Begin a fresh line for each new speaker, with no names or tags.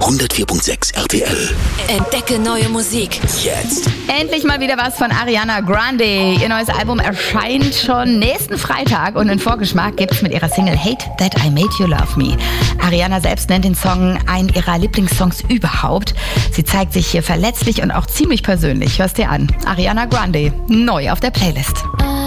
104.6 RTL.
Entdecke neue Musik.
Jetzt.
Endlich mal wieder was von Ariana Grande. Ihr neues Album erscheint schon nächsten Freitag und einen Vorgeschmack gibt's mit ihrer Single Hate That I Made You Love Me. Ariana selbst nennt den Song einen ihrer Lieblingssongs überhaupt. Sie zeigt sich hier verletzlich und auch ziemlich persönlich. Hör's dir an. Ariana Grande, neu auf der Playlist.